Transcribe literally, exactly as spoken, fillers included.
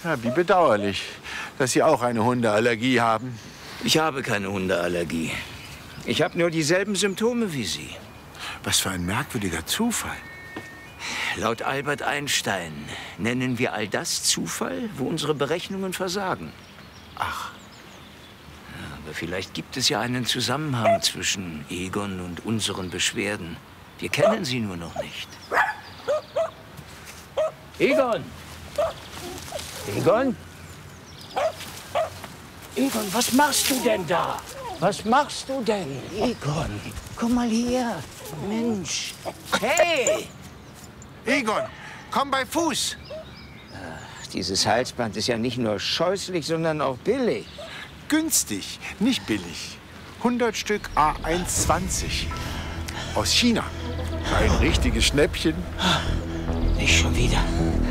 Ja, wie bedauerlich, dass Sie auch eine Hundeallergie haben. Ich habe keine Hundeallergie. Ich habe nur dieselben Symptome wie Sie. Was für ein merkwürdiger Zufall. Laut Albert Einstein nennen wir all das Zufall, wo unsere Berechnungen versagen. Ach. Aber vielleicht gibt es ja einen Zusammenhang zwischen Egon und unseren Beschwerden. Wir kennen sie nur noch nicht. Egon! Egon? Egon, was machst du denn da? Was machst du denn? Egon, komm mal her. Mensch. Hey! Egon, komm bei Fuß. Ach, dieses Halsband ist ja nicht nur scheußlich, sondern auch billig. Günstig, nicht billig. hundert Stück A eins zwanzig. Aus China. Ein richtiges Schnäppchen. Nicht schon wieder.